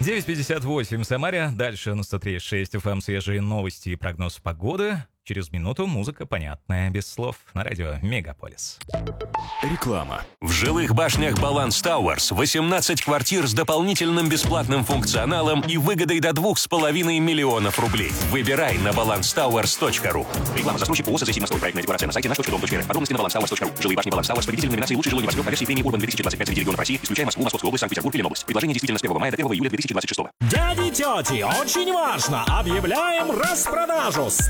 9:58 в Самаре. Дальше на 103.6 FM свежие новости и прогноз погоды. Через минуту музыка, понятная, без слов, на радио Мегаполис. Реклама. В жилых башнях Баланс Тауэрс 18 квартир с дополнительным бесплатным функционалом и выгодой до 2,5 миллионов рублей. Выбирай на balancetowers.ru. Реклама. Застройщик ООО «СЗ Сибнастрой». Проектная декларация на сайте nаш.дом.рф. Подробности на balancetowers.ru. Жилые башни Баланс Тауэрс. Победитель номинации «Лучший жилой небоскреб» по версии премии Урбан 2025 среди регионов России, исключая Москву, Московскую область, Санкт-Петербург и Ленобласть. Предложение действительно с 1 мая до 1 июля 2026. Дяди и тети, очень важно! Объявляем распродажу!